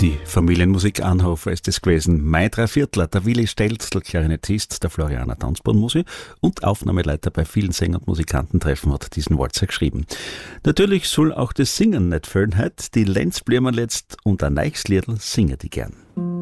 Die Familienmusik Anhofer ist es gewesen. Mein Dreiviertler, der Willi Stelzl, Klarinettist, der Florianer Tanzbahnmusik und Aufnahmeleiter bei vielen Sänger- und Musikantentreffen, hat diesen Walzer geschrieben. Natürlich soll auch das Singen nicht fehlen heute. Die Lenz Bliermann letzt und ein neues Liedl singen die gern.